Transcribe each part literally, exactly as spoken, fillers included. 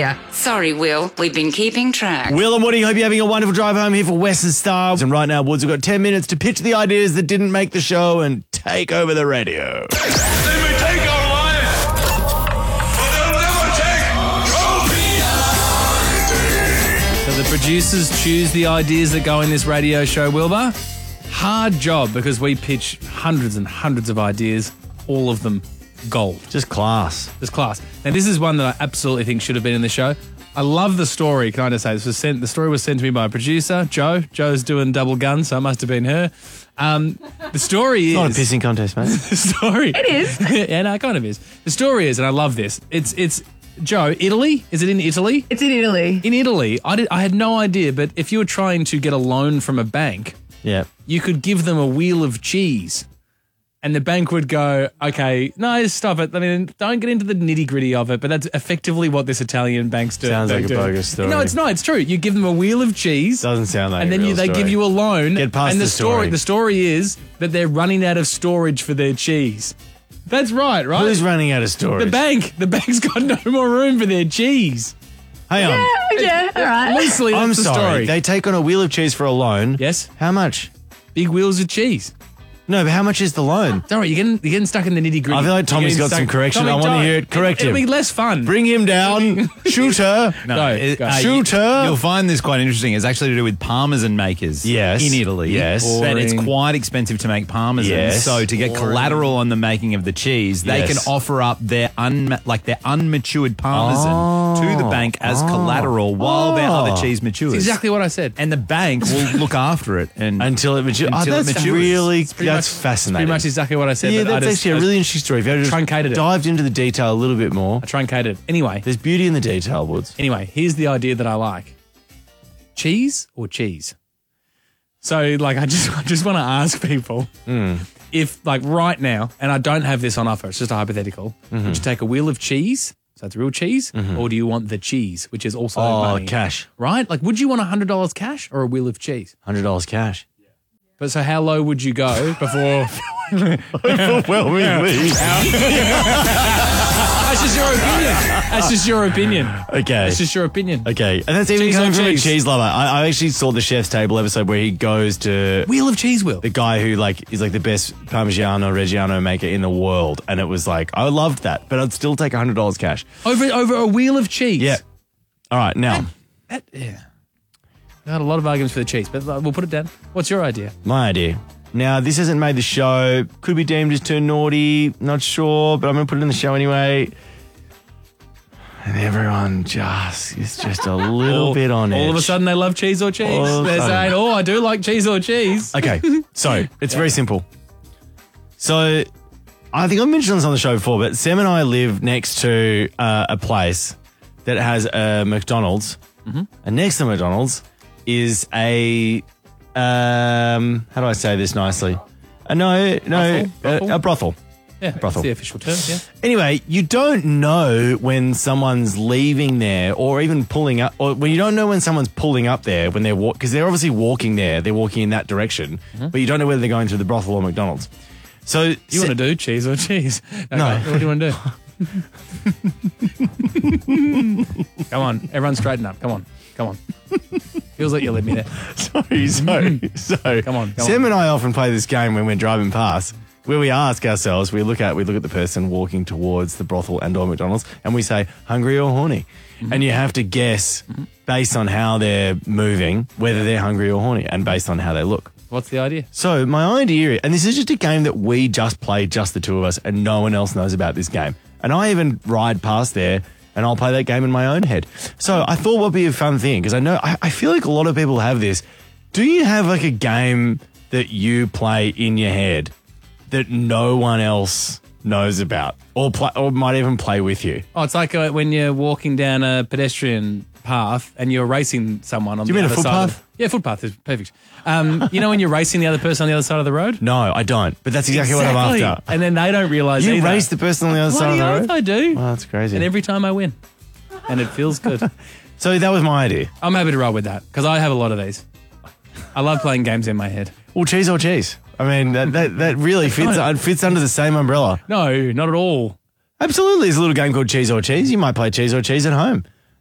here. Sorry, Will. We've been keeping track. Will and Woody, hope you're having a wonderful drive home here for Western Star. And right now, Woods, we've got ten minutes to pitch the ideas that didn't make the show and take over the radio. They may take our lives, but they'll never take trophies. So the producers choose the ideas that go in this radio show, Wilbur. Hard job because we pitch hundreds and hundreds of ideas, all of them gold. Just class. Just class. Now, this is one that I absolutely think should have been in the show. I love the story. Can I just say this was sent? The story was sent to me by a producer, Joe. Joe's doing double gun, so it must have been her. Um, the story is not a pissing contest, mate. The story. It is. Yeah, no, it kind of is. The story is, and I love this. It's it's Joe. Italy? Is it in Italy? It's in Italy. In Italy, I did. I had no idea, but if you were trying to get a loan from a bank, yeah, you could give them a wheel of cheese. And the bank would go, okay, no, stop it. I mean, don't get into the nitty gritty of it, but that's effectively what this Italian banks do. Sounds like a do. bogus story. No, it's not. It's true. You give them a wheel of cheese. Doesn't sound like and a then real you, they story. give you a loan. Get past and the, the story. The story is that they're running out of storage for their cheese. That's right, right? Who's running out of storage? The bank. The bank's got no more room for their cheese. Hang on. Yeah, yeah, all right. Loosely, that's I'm the sorry. story. They take on a wheel of cheese for a loan. Yes. How much? Big wheels of cheese. No, but how much is the loan? Sorry, you're getting, you're getting stuck in the nitty gritty. I feel like Tommy's got some correction. I want to hear it. Correct It'll him. be less fun. Bring him down. Shooter. No, No, it- uh, Shooter. you- You'll find this quite interesting. It's actually to do with parmesan makers. Yes. In Italy. Yes. And it's Boring. quite expensive to make parmesan. Yes. So to get Boring. collateral on the making of the cheese, they Yes. can offer up their un like their unmatured parmesan Oh. to the bank as Oh. collateral while their Oh. other cheese matures. That's exactly what I said. And the bank will look after it and Until it matures. Oh, Until it that's matures. really, It's pretty that's much- fascinating. Pretty much exactly what I said. Yeah, but I that's just, actually a I really interesting story. If you had just truncated it. dived into the detail a little bit more. I truncated it. Anyway, There's beauty in the detail, Woods. anyway, here's the idea that I like. Cheese or cheese? So, like, I just, I just want to ask people if, like, right now, and I don't have this on offer, it's just a hypothetical, would you take a wheel of cheese, so it's real cheese, or do you want the cheese, which is also Oh, money? cash. Right? Like, would you want one hundred dollars cash or a wheel of cheese? one hundred dollars cash. But so how low would you go before... Overwhelmingly. That's just your opinion. That's just your opinion. Okay. That's just your opinion. Okay, and that's even Cheese coming on from cheese. a cheese lover. I, I actually saw the Chef's Table episode where he goes to Wheel of cheese wheel. the guy who like is like the best Parmigiano Reggiano maker in the world, and it was like I loved that, but I'd still take one hundred dollars cash. Over over a wheel of cheese. Yeah. All right, now That, yeah. I had a lot of arguments for the cheese, but we'll put it down. What's your idea? my idea. Now this hasn't made the show. Could be deemed as too naughty. Not sure, but I'm gonna put it in the show anyway. And everyone just is just a little all, bit on edge. All of a sudden they love cheese or cheese. All of a They're sudden. saying, oh, I do like cheese or cheese. Okay, so it's very simple. So I think I've mentioned this on the show before, but Sam and I live next to uh, a place that has a McDonald's, and next to McDonald's is a um, how do I say this nicely? Uh, no, no, Brothel? Brothel? A, a brothel. Yeah, Brothel. that's the official term, yeah. Anyway, you don't know when someone's leaving there or even pulling up, or when you don't know when someone's pulling up there when they're walk, because they're obviously walking there, they're walking in that direction, but you don't know whether they're going through the brothel or McDonald's. So You want to do cheese or cheese? Okay, No. What do you want to do? Come on, everyone straighten up. Come on, come on. Feels like you led me there. Sorry, so, so Come on, come Sam on. and I often play this game when we're driving past, where we ask ourselves, we look at we look at the person walking towards the brothel and or McDonald's, and we say, hungry or horny? Mm-hmm. And you have to guess based on how they're moving, whether they're hungry or horny, and based on how they look. What's the idea? So my idea, and this is just a game that we just play, just the two of us, and no one else knows about this game. And I even ride past there, and I'll play that game in my own head. So I thought what would be a fun thing, because I know, I, I feel like a lot of people have this. Do you have like a game that you play in your head that no one else knows about, or play, or might even play with you? Oh, it's like uh, when you're walking down a pedestrian path and you're racing someone on Do you the mean a other side. footpath? Of, yeah, footpath is perfect. Um, you know when you're racing the other person on the other side of the road? No, I don't. But that's exactly, what I'm after. And then they don't realise You either. race the person on the other side Bloody of the oath road? I do. Oh, that's crazy. And every time I win. And it feels good. So that was my idea. I'm happy to roll with that because I have a lot of these. I love playing games in my head. Well, cheese or cheese? I mean, that that, that really fits uh, fits under the same umbrella. No, not at all. Absolutely. There's a little game called Cheese or Cheese. You might play Cheese or Cheese at home.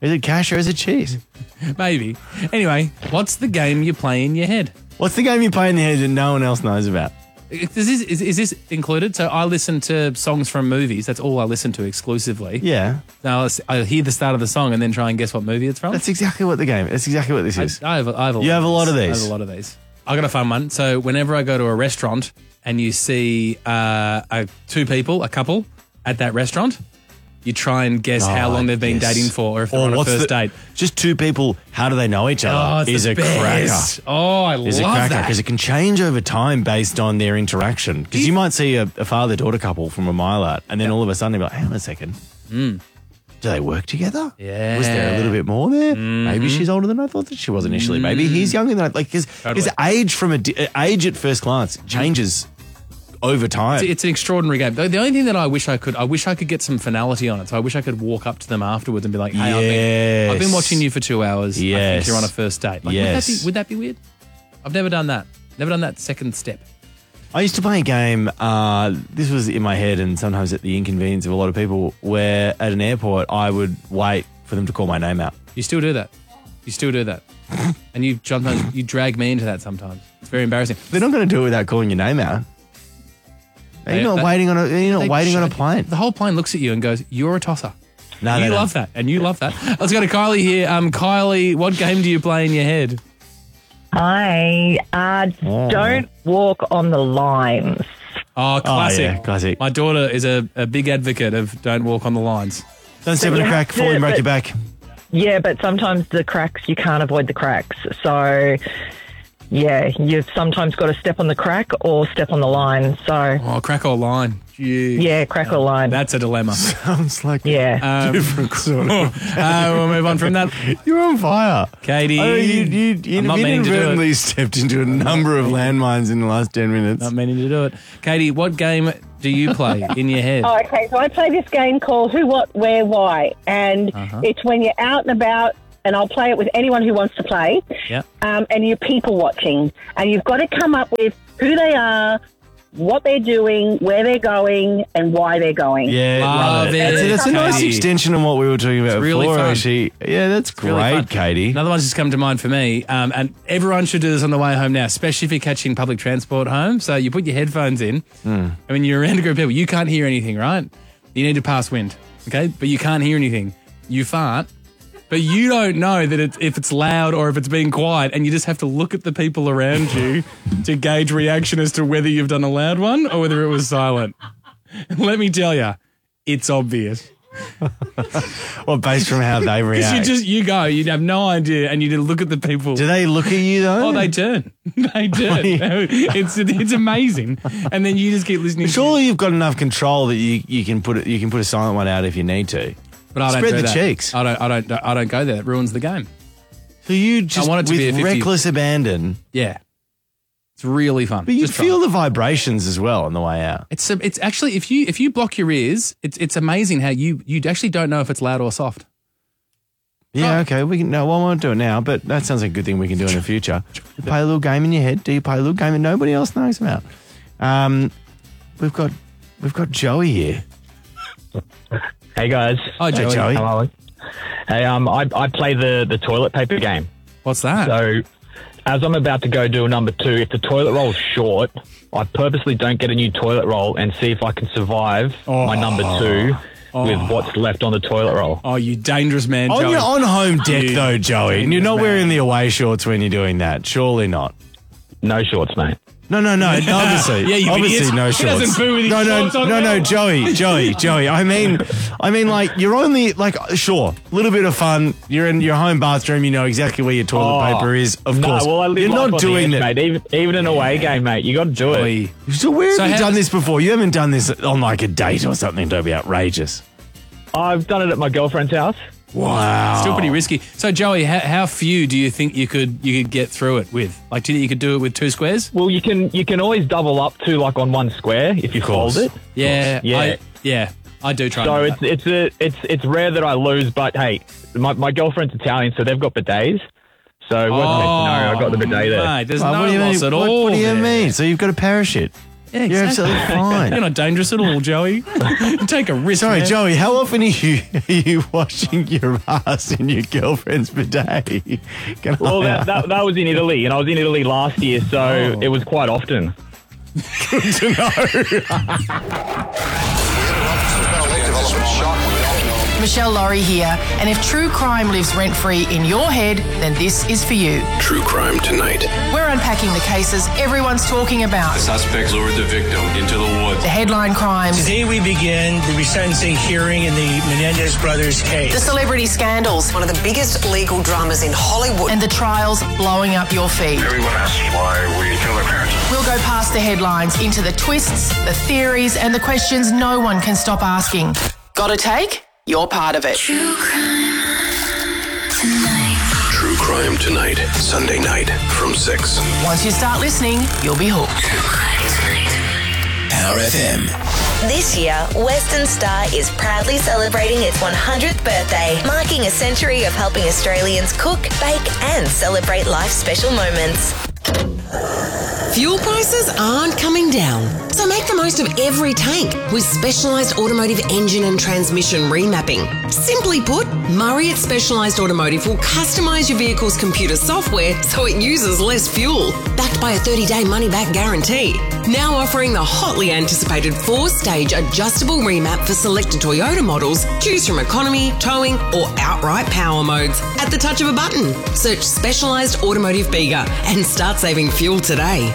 Is it cash or is it cheese? Maybe. Anyway, what's the game you play in your head? What's the game you play in the head that no one else knows about? Is this, is, is this included? So I listen to songs from movies. That's all I listen to exclusively. Yeah. Now I hear the start of the song and then try and guess what movie it's from. That's exactly what the game. That's exactly what this I, is. I have, I have a lot You have a lot of I these. have a lot of these. I got a fun one. So whenever I go to a restaurant and you see uh, a, two people, a couple at that restaurant, you try and guess how long they've been yes. dating for, or if they're Or on a what's first the- date. Just two people. How do they know each Oh, other? it's is the a best. cracker. Oh, I Is a love cracker that. because it can change over time based on their interaction. Because you might see a, a father-daughter couple from a mile out, and then all of a sudden they're like, "Hang on a second, do they work together? Yeah. Was there a little bit more there? Maybe she's older than I thought that she was initially. Maybe he's younger than I like. Because Totally. age from a di- age at first glance changes over time. It's, it's an extraordinary game. The, the only thing that I wish I could, I wish I could get some finality on it. So I wish I could walk up to them afterwards and be like, "Hey, I've, been, I've been Yes. watching you for two hours. I Yes. think you're on a first date." Like, Yes. would that be, would that be weird? I've never done that. Never done that second step. I used to play a game, uh, this was in my head and sometimes at the inconvenience of a lot of people, where at an airport I would wait for them to call my name out. You still do that. You still do that. And you sometimes you drag me into that sometimes. It's very embarrassing. They're not going to do it without calling your name out. You're They- not they- waiting on a you're not They waiting on a shag- plane. The whole plane looks at you and goes, "You're a tosser." No, they you don't. love that, and you love that. Let's go to Kylie here. Um, Kylie, what game do you play in your head? I uh, don't walk on the lines. Oh, classic. yeah, classic. My daughter is a, a big advocate of don't walk on the lines. Don't step in you a crack, have fall to, and break but- your back. Yeah, but sometimes the cracks, you can't avoid the cracks. So, yeah, you've sometimes got to step on the crack or step on the line. So, Oh, crack or line. Gee. yeah, crack or line. That's a dilemma. Sounds like Yeah. Um, different sort of. uh, we'll move on from that. You're on fire. Katie. I know you, you, you I'm not meaning to do it. inadvertently stepped into a number of landmines in the last ten minutes. Not meaning to do it. Katie, what game do you play in your head? Oh, okay, so I play this game called Who, What, Where, Why, and Uh-huh. it's when you're out and about, and I'll play it with anyone who wants to play, Yeah. um, and you're people watching, and you've got to come up with who they are, what they're doing, where they're going, and why they're going. Yeah, Love love it. it, That's, that's a nice Katie. extension of what we were talking about It's really before, fun. actually. Yeah, that's Really great, fun. Katie. Another one's just come to mind for me, um, and everyone should do this on the way home now, especially if you're catching public transport home. So you put your headphones in, Hmm. I mean, you're around a group of people, you can't hear anything, right? You need to pass wind, okay? But you can't hear anything. You fart, but you don't know that it's, if it's loud or if it's being quiet, and you just have to look at the people around you to gauge reaction as to whether you've done a loud one or whether it was silent. And let me tell you, it's obvious. Well, based from how they Because react. you just, you go, you'd have no idea, and you just look at the people. Do they look at you, though? Oh, they turn. They turn. it's it's amazing. And then you just keep listening. to Surely you've got enough control that you, you can put it, you can put a silent one out if you need to. But I don't Spread do the that. cheeks. I don't. I don't. I don't go there. It ruins the game. So you just want it to with be a fifty reckless abandon, Yeah, it's really fun. but you Just try feel it. the vibrations as well on the way out. It's it's actually if you if you block your ears, it's it's amazing how you you actually don't know if it's loud or soft. Yeah, Oh. okay. We can. No, well, I won't do it now, but that sounds like a good thing we can do in the future. You play a little game in your head. Do you play a little game that nobody else knows about? Um, we've got we've got Joey here. Hey guys. Oh, Hey, Joey, Joey. How are we? Hey, um, I, I play the, the toilet paper game. what's that? So, as I'm about to go do a number two, if the toilet roll's short, I purposely don't get a new toilet roll and see if I can survive my number two with what's left on the toilet roll. Oh, you dangerous man, On Joey. your on home deck You though, Joey, and you're not dangerous wearing man. the away shorts when you're doing that. Surely not. No shorts, mate. No, no, no. Obviously, Yeah, you obviously idiot. no He shorts. doesn't poo with his no, no, shorts on no, no, now. Joey, Joey, Joey. I mean, I mean, like you're only like sure, a little bit of fun. You're in your home bathroom. You know exactly where your toilet Oh, paper is. Of no, course, well, I live you're life not on doing the it. edge, mate. Even, even an away game, mate. You got to do it. Joey. So where have So you how done does- this before? You haven't done this on like a date or something. Don't be outrageous. I've done it at my girlfriend's house. Wow. Still pretty risky. So, Joey, how, how few do you think you could you could get through it with? Like, do you think you could do it with two squares? Well, you can you can always double up to like on one square if you course. fold it. Yeah, Yeah. I, yeah. I do try. So and it's do that. it's a it's it's rare that I lose, but hey, my, my girlfriend's Italian, so they've got bidets. So worst case scenario, I got the bidet there. Mate, there's Well, no what do you loss mean? at what, all. what do you there. mean? So you've got a parachute? Yeah, You're absolutely fine. You're not dangerous at all, Joey. Take a risk. Sorry, man. Joey, how often are you are you washing your ass in your girlfriend's bidet? Can Well, I that, that, that was in Italy, and I was in Italy last year, so Oh. it was quite often. Good to know. Michelle Laurie here, and if true crime lives rent-free in your head, then this is for you. True Crime Tonight. We're unpacking the cases everyone's talking about. Suspects lured the victim into the woods. The headline crimes, Today we begin the resentencing hearing in the Menendez brothers case. the celebrity scandals, One of the biggest legal dramas in Hollywood. and the trials blowing up your feed. Everyone asks why we kill our parents. We'll go past the headlines into the twists, the theories, and the questions no one can stop asking. Got a take? You're part of it. True Crime Tonight. Sunday night from six. Once you start listening, you'll be hooked. Power F M. This year, Western Star is proudly celebrating its one hundredth birthday, marking a century of helping Australians cook, bake, and celebrate life's special moments. Fuel prices aren't coming down, so make the most of every tank with specialised automotive engine and transmission remapping. Simply put, Murray at Specialised Automotive will customise your vehicle's computer software so it uses less fuel, backed by a thirty-day money-back guarantee. Now offering the hotly anticipated four-stage adjustable remap for selected Toyota models, choose from economy, towing or outright power modes at the touch of a button. Search Specialised Automotive Bega and start saving fuel today.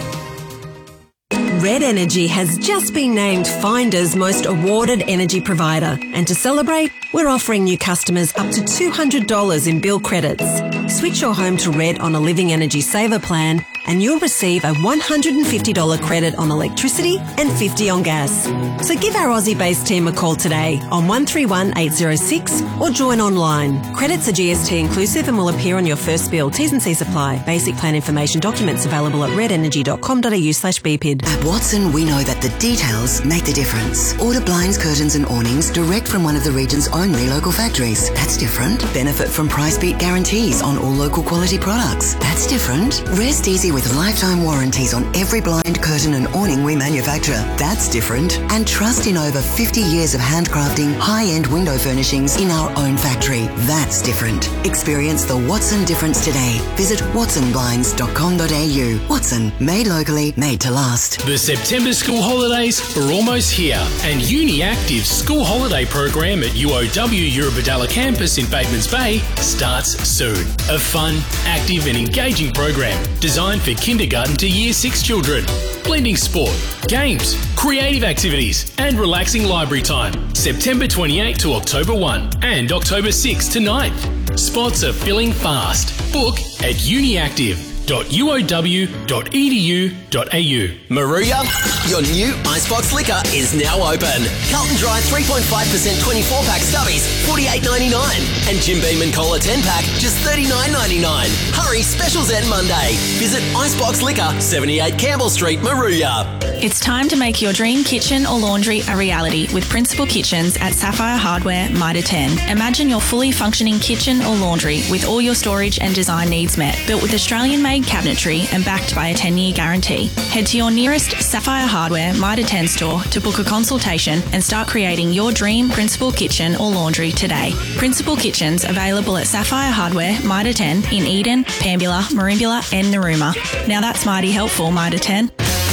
Red Energy has just been named Finder's most awarded energy provider. And to celebrate, we're offering new customers up to two hundred dollars in bill credits. Switch your home to Red on a Living Energy Saver plan and you'll receive a one hundred fifty dollars credit on electricity and fifty dollars on gas. So give our Aussie-based team a call today on one three one eight zero six or join online. Credits are G S T inclusive and will appear on your first bill. T's and C's apply. Basic plan information documents available at redenergy dot com dot a u slash B P I D. At Watson, we know that the details make the difference. Order blinds, curtains and awnings direct from one of the region's only local factories. That's different. Benefit from price beat guarantees on all local quality products. That's different. Rest easy with lifetime warranties on every blind, curtain and awning we manufacture. That's different. And trust in over fifty years of handcrafting high-end window furnishings in our own factory. That's different. Experience the Watson difference today. Visit watson blinds dot com dot a u. Watson, made locally, made to last. The September school holidays are almost here, and UniActive's school holiday program at U O W Eurobodalla campus in Batemans Bay starts soon. A fun, active and engaging program designed for kindergarten to year six children, blending sport, games, creative activities and relaxing library time. September twenty-eighth to October first and October sixth to ninth. Spots are filling fast. Book at uniactive dot u o w dot e d u dot a u. Maruya, your new Icebox liquor is now open. Carlton Dry three point five percent twenty-four pack stubbies, forty-eight ninety-nine. And Jim Beam and Cola ten pack, just thirty-nine ninety-nine. Hurry, specials end Monday. Visit Icebox Liquor, seventy-eight Campbell Street, Maruya. It's time to make your dream kitchen or laundry a reality with Principal Kitchens at Sapphire Hardware, Mitre ten. Imagine your fully functioning kitchen or laundry with all your storage and design needs met, built with Australian-made cabinetry and backed by a ten-year guarantee. Head to your nearest Sapphire Hardware Mitre ten store to book a consultation and start creating your dream Principal Kitchen or laundry today. Principal Kitchens available at Sapphire Hardware Mitre ten in Eden, Pambula, Merimbula and Narooma. Now that's mighty helpful, Mitre ten.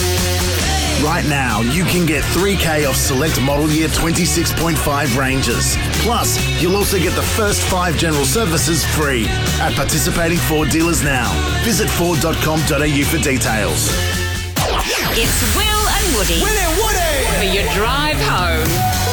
Right now, you can get three K off select model year twenty-six point five Rangers. Plus, you'll also get the first five general services free at participating Ford dealers now. Visit ford dot com dot a u for details. It's Will and Woody. Will and Woody! For your drive